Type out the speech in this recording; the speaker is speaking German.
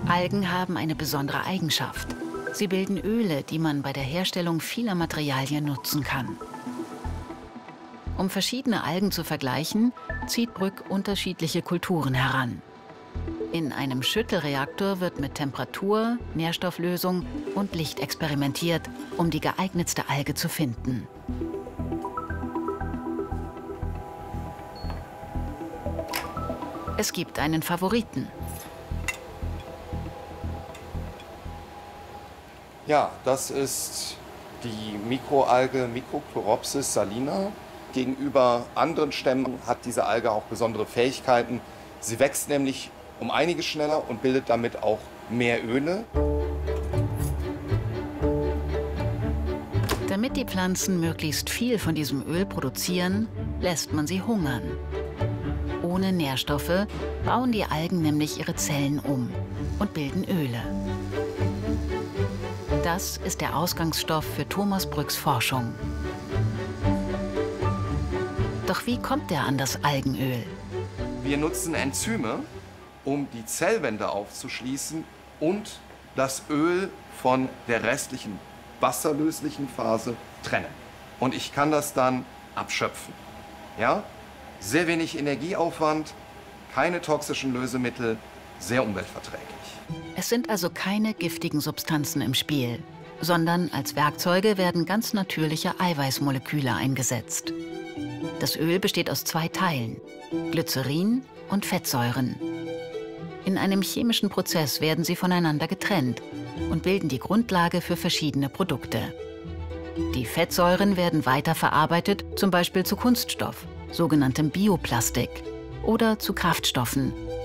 Algen haben eine besondere Eigenschaft. Sie bilden Öle, die man bei der Herstellung vieler Materialien nutzen kann. Um verschiedene Algen zu vergleichen, zieht Brück unterschiedliche Kulturen heran. In einem Schüttelreaktor wird mit Temperatur, Nährstofflösung und Licht experimentiert, um die geeignetste Alge zu finden. Es gibt einen Favoriten. Ja, das ist die Mikroalge Microchloropsis salina. Gegenüber anderen Stämmen hat diese Alge auch besondere Fähigkeiten. Sie wächst nämlich um einiges schneller und bildet damit auch mehr Öle. Damit die Pflanzen möglichst viel von diesem Öl produzieren, lässt man sie hungern. Ohne Nährstoffe bauen die Algen nämlich ihre Zellen um und bilden Öle. Das ist der Ausgangsstoff für Thomas Brücks Forschung. Doch wie kommt er an das Algenöl? Wir nutzen Enzyme, um die Zellwände aufzuschließen und das Öl von der restlichen wasserlöslichen Phase trennen. Und ich kann das dann abschöpfen. Ja? Sehr wenig Energieaufwand, keine toxischen Lösemittel, sehr umweltverträglich. Es sind also keine giftigen Substanzen im Spiel, sondern als Werkzeuge werden ganz natürliche Eiweißmoleküle eingesetzt. Das Öl besteht aus zwei Teilen, Glycerin und Fettsäuren. In einem chemischen Prozess werden sie voneinander getrennt und bilden die Grundlage für verschiedene Produkte. Die Fettsäuren werden weiterverarbeitet, zum Beispiel zu Kunststoff, sogenanntem Bioplastik, oder zu Kraftstoffen,